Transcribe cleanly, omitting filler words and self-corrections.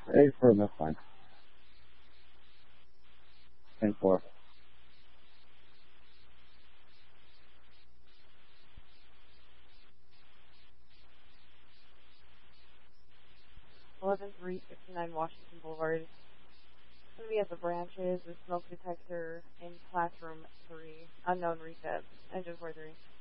A4, that's fine. 10-4. 11-359 Washington Boulevard. It's going to be at the branches, the smoke detector in classroom 3. Unknown reset. Engine 43.